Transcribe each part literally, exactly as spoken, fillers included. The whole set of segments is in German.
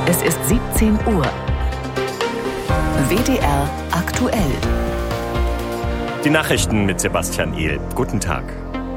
Es ist siebzehn Uhr. W D R aktuell. Die Nachrichten mit Sebastian Ehl. Guten Tag.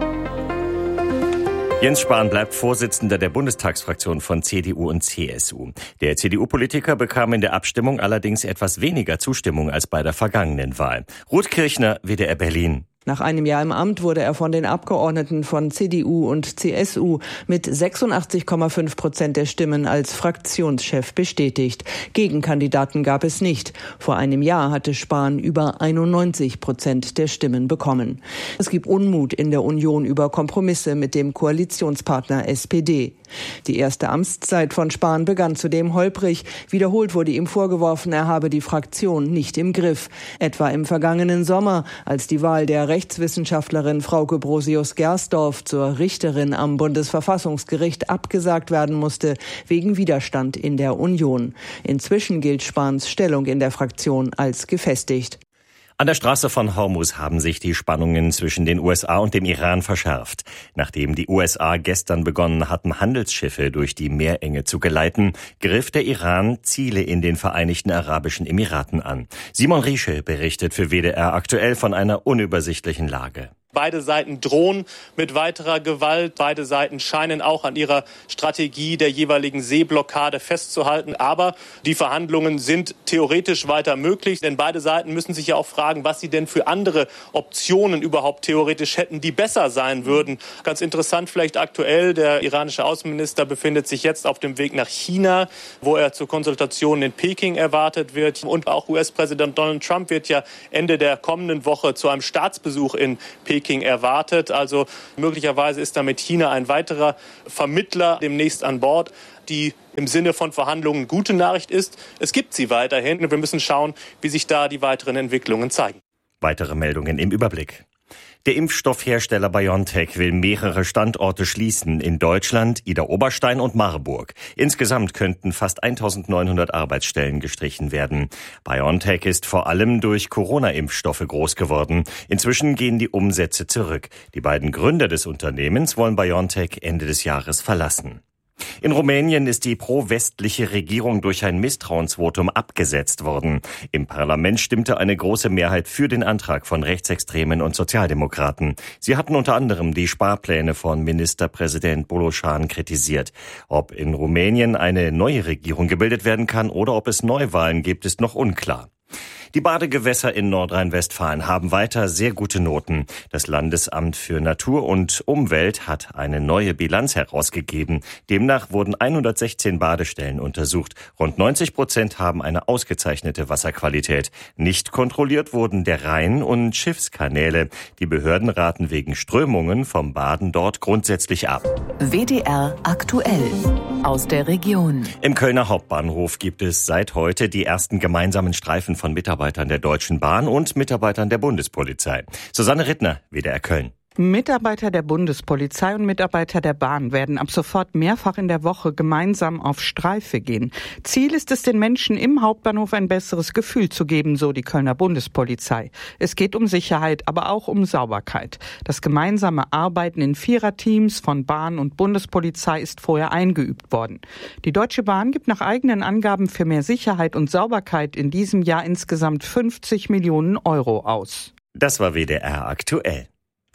Jens Spahn bleibt Vorsitzender der Bundestagsfraktion von C D U und C S U. Der C D U-Politiker bekam in der Abstimmung allerdings etwas weniger Zustimmung als bei der vergangenen Wahl. Ruth Kirchner, W D R Berlin. Nach einem Jahr im Amt wurde er von den Abgeordneten von C D U und C S U mit sechsundachtzig Komma fünf Prozent der Stimmen als Fraktionschef bestätigt. Gegenkandidaten gab es nicht. Vor einem Jahr hatte Spahn über einundneunzig Prozent der Stimmen bekommen. Es gibt Unmut in der Union über Kompromisse mit dem Koalitionspartner S P D. Die erste Amtszeit von Spahn begann zudem holprig. Wiederholt wurde ihm vorgeworfen, er habe die Fraktion nicht im Griff. Etwa im vergangenen Sommer, als die Wahl der Rechtswissenschaftlerin Frauke Brosius-Gersdorf zur Richterin am Bundesverfassungsgericht abgesagt werden musste, wegen Widerstand in der Union. Inzwischen gilt Spahns Stellung in der Fraktion als gefestigt. An der Straße von Hormuz haben sich die Spannungen zwischen den U S A und dem Iran verschärft. Nachdem die U S A gestern begonnen hatten, Handelsschiffe durch die Meerenge zu geleiten, griff der Iran Ziele in den Vereinigten Arabischen Emiraten an. Simon Riesche berichtet für W D R aktuell von einer unübersichtlichen Lage. Beide Seiten drohen mit weiterer Gewalt. Beide Seiten scheinen auch an ihrer Strategie der jeweiligen Seeblockade festzuhalten. Aber die Verhandlungen sind theoretisch weiter möglich. Denn beide Seiten müssen sich ja auch fragen, was sie denn für andere Optionen überhaupt theoretisch hätten, die besser sein würden. Ganz interessant vielleicht aktuell, der iranische Außenminister befindet sich jetzt auf dem Weg nach China, wo er zur Konsultation in Peking erwartet wird. Und auch U S-Präsident Donald Trump wird ja Ende der kommenden Woche zu einem Staatsbesuch in Peking erwartet. Also möglicherweise ist damit China ein weiterer Vermittler demnächst an Bord. Die im Sinne von Verhandlungen gute Nachricht ist, es gibt sie weiterhin. Wir müssen schauen, wie sich da die weiteren Entwicklungen zeigen. Weitere Meldungen im Überblick. Der Impfstoffhersteller BioNTech will mehrere Standorte schließen in Deutschland, Idar-Oberstein und Marburg. Insgesamt könnten fast eintausendneunhundert Arbeitsstellen gestrichen werden. BioNTech ist vor allem durch Corona-Impfstoffe groß geworden. Inzwischen gehen die Umsätze zurück. Die beiden Gründer des Unternehmens wollen BioNTech Ende des Jahres verlassen. In Rumänien ist die pro-westliche Regierung durch ein Misstrauensvotum abgesetzt worden. Im Parlament stimmte eine große Mehrheit für den Antrag von Rechtsextremen und Sozialdemokraten. Sie hatten unter anderem die Sparpläne von Ministerpräsident Boloschan kritisiert. Ob in Rumänien eine neue Regierung gebildet werden kann oder ob es Neuwahlen gibt, ist noch unklar. Die Badegewässer in Nordrhein-Westfalen haben weiter sehr gute Noten. Das Landesamt für Natur und Umwelt hat eine neue Bilanz herausgegeben. Demnach wurden hundertsechzehn Badestellen untersucht. Rund neunzig Prozent haben eine ausgezeichnete Wasserqualität. Nicht kontrolliert wurden der Rhein und Schiffskanäle. Die Behörden raten wegen Strömungen vom Baden dort grundsätzlich ab. W D R aktuell aus der Region. Im Kölner Hauptbahnhof gibt es seit heute die ersten gemeinsamen Streifen von Mitarbeitern der Deutschen Bahn und Mitarbeitern der Bundespolizei. Susanne Rittner, W D R Köln. Mitarbeiter der Bundespolizei und Mitarbeiter der Bahn werden ab sofort mehrfach in der Woche gemeinsam auf Streife gehen. Ziel ist es, den Menschen im Hauptbahnhof ein besseres Gefühl zu geben, so die Kölner Bundespolizei. Es geht um Sicherheit, aber auch um Sauberkeit. Das gemeinsame Arbeiten in Viererteams von Bahn und Bundespolizei ist vorher eingeübt worden. Die Deutsche Bahn gibt nach eigenen Angaben für mehr Sicherheit und Sauberkeit in diesem Jahr insgesamt fünfzig Millionen Euro aus. Das war W D R aktuell.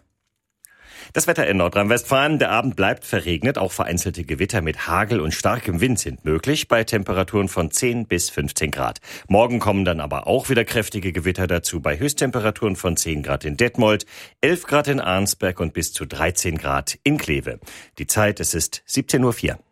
Das Wetter in Nordrhein-Westfalen. Der Abend bleibt verregnet. Auch vereinzelte Gewitter mit Hagel und starkem Wind sind möglich bei Temperaturen von zehn bis fünfzehn Grad. Morgen kommen dann aber auch wieder kräftige Gewitter dazu bei Höchsttemperaturen von zehn Grad in Detmold, elf Grad in Arnsberg und bis zu dreizehn Grad in Kleve. Die Zeit, es ist siebzehn Uhr vier.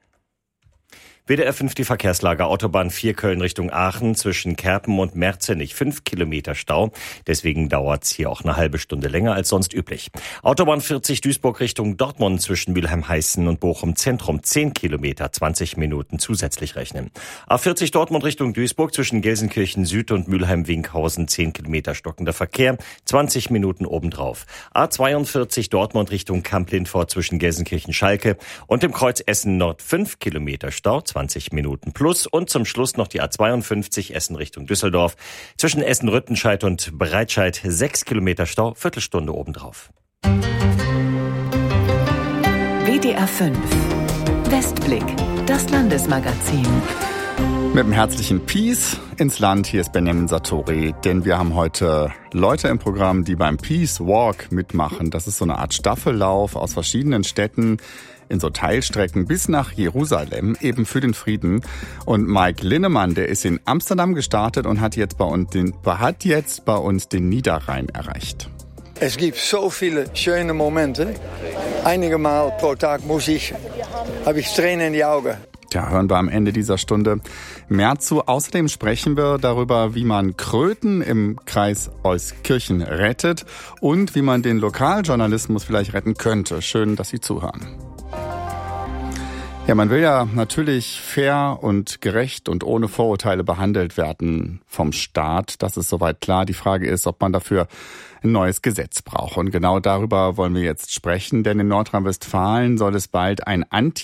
W D R fünf die Verkehrslage. Autobahn vier Köln Richtung Aachen zwischen Kerpen und Merzenich fünf Kilometer Stau. Deswegen dauert's hier auch eine halbe Stunde länger als sonst üblich. Autobahn vierzig Duisburg Richtung Dortmund zwischen Mülheim-Heißen und Bochum Zentrum zehn Kilometer, zwanzig Minuten zusätzlich rechnen. A vierzig Dortmund Richtung Duisburg zwischen Gelsenkirchen Süd und Mülheim-Winkhausen zehn Kilometer stockender Verkehr, zwanzig Minuten obendrauf. A zweiundvierzig Dortmund Richtung Kamp-Lindfort zwischen Gelsenkirchen-Schalke und dem Kreuz Essen Nord fünf Kilometer Stau, zwanzig Minuten plus. Und zum Schluss noch die A zweiundfünfzig Essen Richtung Düsseldorf. Zwischen Essen-Rüttenscheid und Breitscheid sechs Kilometer Stau, Viertelstunde obendrauf. W D R fünf Westblick, das Landesmagazin. Mit einem herzlichen Peace ins Land. Hier ist Benjamin Satori, denn wir haben heute Leute im Programm, die beim Peace Walk mitmachen. Das ist so eine Art Staffellauf aus verschiedenen Städten in so Teilstrecken bis nach Jerusalem, eben für den Frieden. Und Mike Linnemann, der ist in Amsterdam gestartet und hat jetzt bei uns den, hat jetzt bei uns den Niederrhein erreicht. Es gibt so viele schöne Momente. Einige Mal pro Tag muss ich, habe ich Tränen in die Augen. Tja, hören wir am Ende dieser Stunde mehr zu. Außerdem sprechen wir darüber, wie man Kröten im Kreis Euskirchen rettet und wie man den Lokaljournalismus vielleicht retten könnte. Schön, dass Sie zuhören. Ja, man will ja natürlich fair und gerecht und ohne Vorurteile behandelt werden vom Staat. Das ist soweit klar. Die Frage ist, ob man dafür ein neues Gesetz braucht. Und genau darüber wollen wir jetzt sprechen, denn in Nordrhein-Westfalen soll es bald ein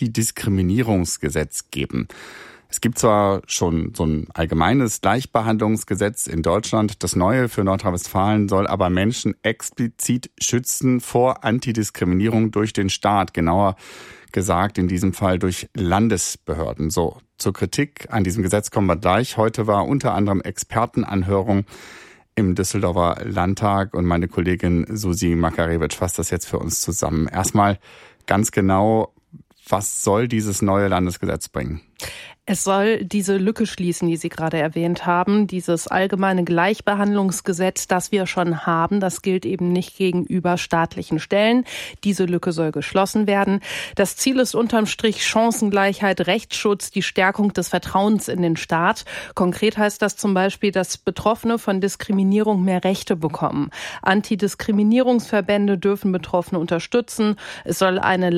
Antidiskriminierungsgesetz geben. Es gibt zwar schon so ein allgemeines Gleichbehandlungsgesetz in Deutschland, das neue für Nordrhein-Westfalen soll aber Menschen explizit schützen vor Antidiskriminierung durch den Staat, genauer gesagt in diesem Fall durch Landesbehörden. So, zur Kritik an diesem Gesetz kommen wir gleich. Heute war unter anderem Expertenanhörung im Düsseldorfer Landtag und meine Kollegin Susi Makarewitsch fasst das jetzt für uns zusammen. Erstmal ganz genau, was soll dieses neue Landesgesetz bringen? Es soll diese Lücke schließen, die Sie gerade erwähnt haben, dieses allgemeine Gleichbehandlungsgesetz, das wir schon haben. Das gilt eben nicht gegenüber staatlichen Stellen. Diese Lücke soll geschlossen werden. Das Ziel ist unterm Strich Chancengleichheit, Rechtsschutz, die Stärkung des Vertrauens in den Staat. Konkret heißt das zum Beispiel, dass Betroffene von Diskriminierung mehr Rechte bekommen. Antidiskriminierungsverbände dürfen Betroffene unterstützen. Es soll eine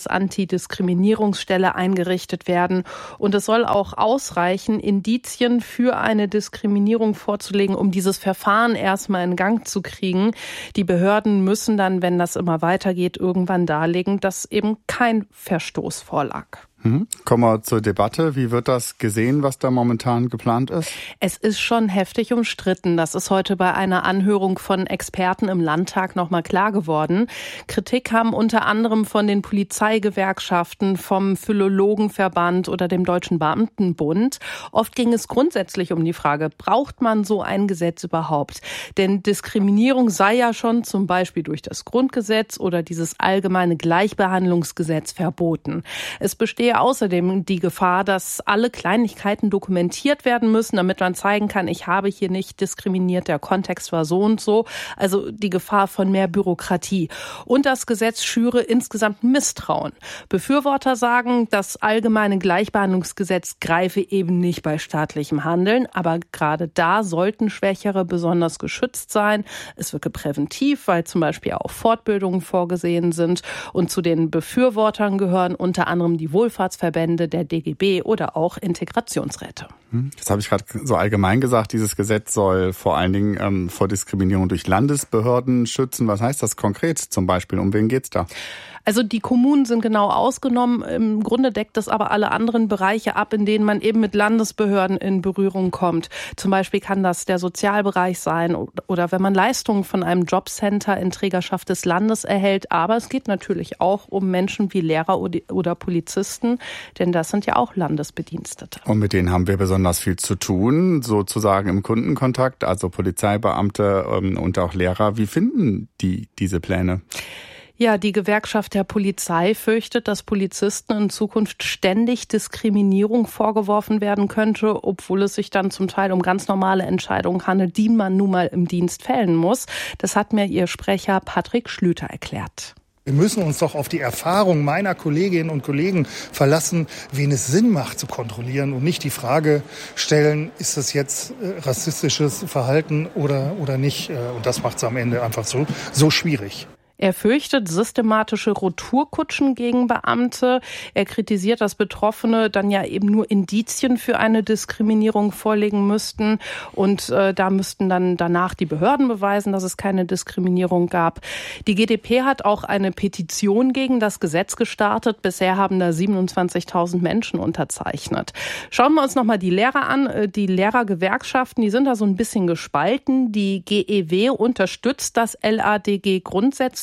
Landesantidiskriminierungsstelle eingerichtet werden. Und es soll auch ausreichen, Indizien für eine Diskriminierung vorzulegen, um dieses Verfahren erstmal in Gang zu kriegen. Die Behörden müssen dann, wenn das immer weitergeht, irgendwann darlegen, dass eben kein Verstoß vorlag. Kommen wir zur Debatte. Wie wird das gesehen, was da momentan geplant ist? Es ist schon heftig umstritten. Das ist heute bei einer Anhörung von Experten im Landtag nochmal klar geworden. Kritik kam unter anderem von den Polizeigewerkschaften, vom Philologenverband oder dem Deutschen Beamtenbund. Oft ging es grundsätzlich um die Frage, braucht man so ein Gesetz überhaupt? Denn Diskriminierung sei ja schon zum Beispiel durch das Grundgesetz oder dieses allgemeine Gleichbehandlungsgesetz verboten. Es bestehe außerdem die Gefahr, dass alle Kleinigkeiten dokumentiert werden müssen, damit man zeigen kann, ich habe hier nicht diskriminiert, der Kontext war so und so. Also die Gefahr von mehr Bürokratie. Und das Gesetz schüre insgesamt Misstrauen. Befürworter sagen, das allgemeine Gleichbehandlungsgesetz greife eben nicht bei staatlichem Handeln, aber gerade da sollten Schwächere besonders geschützt sein. Es wirke präventiv, weil zum Beispiel auch Fortbildungen vorgesehen sind. Und zu den Befürwortern gehören unter anderem die Wohlfahrtsverbände, der D G B oder auch Integrationsräte. Das habe ich gerade so allgemein gesagt. Dieses Gesetz soll vor allen Dingen ähm, vor Diskriminierung durch Landesbehörden schützen. Was heißt das konkret zum Beispiel? Um wen geht's da? Also die Kommunen sind genau ausgenommen. Im Grunde deckt das aber alle anderen Bereiche ab, in denen man eben mit Landesbehörden in Berührung kommt. Zum Beispiel kann das der Sozialbereich sein oder wenn man Leistungen von einem Jobcenter in Trägerschaft des Landes erhält. Aber es geht natürlich auch um Menschen wie Lehrer oder Polizisten, denn das sind ja auch Landesbedienstete. Und mit denen haben wir besonders viel zu tun, sozusagen im Kundenkontakt, also Polizeibeamte und auch Lehrer. Wie finden die diese Pläne? Ja, die Gewerkschaft der Polizei fürchtet, dass Polizisten in Zukunft ständig Diskriminierung vorgeworfen werden könnte, obwohl es sich dann zum Teil um ganz normale Entscheidungen handelt, die man nun mal im Dienst fällen muss. Das hat mir ihr Sprecher Patrick Schlüter erklärt. Wir müssen uns doch auf die Erfahrung meiner Kolleginnen und Kollegen verlassen, wen es Sinn macht zu kontrollieren und nicht die Frage stellen, ist das jetzt rassistisches Verhalten oder, oder nicht. Und das macht es am Ende einfach so, so schwierig. Er fürchtet systematische Retourkutschen gegen Beamte. Er kritisiert, dass Betroffene dann ja eben nur Indizien für eine Diskriminierung vorlegen müssten. Und äh, da müssten dann danach die Behörden beweisen, dass es keine Diskriminierung gab. Die G d P hat auch eine Petition gegen das Gesetz gestartet. Bisher haben da siebenundzwanzigtausend Menschen unterzeichnet. Schauen wir uns nochmal die Lehrer an. Die Lehrergewerkschaften, die sind da so ein bisschen gespalten. Die G E W unterstützt das L A D G grundsätzlich.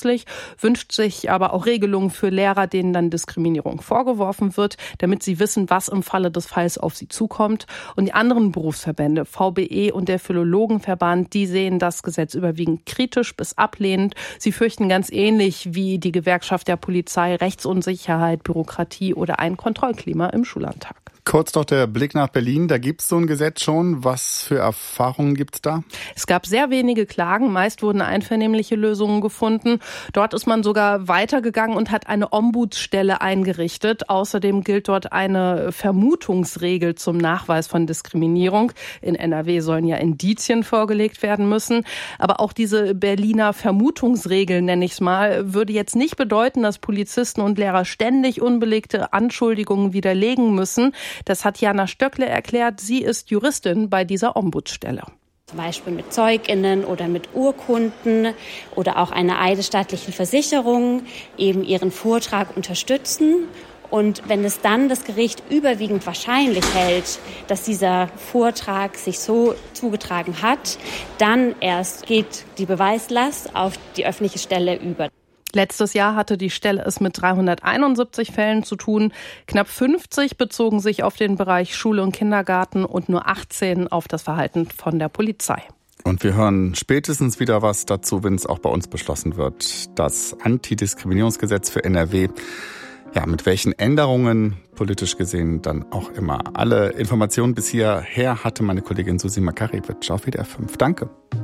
nützlich, wünscht sich aber auch Regelungen für Lehrer, denen dann Diskriminierung vorgeworfen wird, damit sie wissen, was im Falle des Falls auf sie zukommt. Und die anderen Berufsverbände, V B E und der Philologenverband, die sehen das Gesetz überwiegend kritisch bis ablehnend. Sie fürchten ganz ähnlich wie die Gewerkschaft der Polizei Rechtsunsicherheit, Bürokratie oder ein Kontrollklima im Schullandtag. Kurz noch der Blick nach Berlin. Da gibt es so ein Gesetz schon. Was für Erfahrungen gibt es da? Es gab sehr wenige Klagen. Meist wurden einvernehmliche Lösungen gefunden. Dort ist man sogar weitergegangen und hat eine Ombudsstelle eingerichtet. Außerdem gilt dort eine Vermutungsregel zum Nachweis von Diskriminierung. In N R W sollen ja Indizien vorgelegt werden müssen. Aber auch diese Berliner Vermutungsregel, nenne ich es mal, würde jetzt nicht bedeuten, dass Polizisten und Lehrer ständig unbelegte Anschuldigungen widerlegen müssen. Das hat Jana Stöckle erklärt. Sie ist Juristin bei dieser Ombudsstelle. Zum Beispiel mit ZeugInnen oder mit Urkunden oder auch einer eidesstattlichen Versicherung eben ihren Vortrag unterstützen. Und wenn es dann das Gericht überwiegend wahrscheinlich hält, dass dieser Vortrag sich so zugetragen hat, dann erst geht die Beweislast auf die öffentliche Stelle über. Letztes Jahr hatte die Stelle es mit dreihunderteinundsiebzig Fällen zu tun. Knapp fünfzig bezogen sich auf den Bereich Schule und Kindergarten und nur achtzehn auf das Verhalten von der Polizei. Und wir hören spätestens wieder was dazu, wenn es auch bei uns beschlossen wird. Das Antidiskriminierungsgesetz für N R W. Ja, mit welchen Änderungen politisch gesehen dann auch immer. Alle Informationen bis hierher hatte meine Kollegin Susi Makarewitsch auf W D R fünf. Danke.